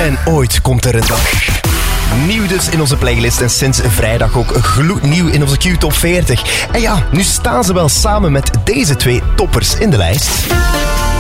En ooit komt er een dag. Nieuw dus in onze playlist en sinds vrijdag ook gloednieuw in onze Q-top 40. En ja, nu staan ze wel samen met deze twee toppers in de lijst.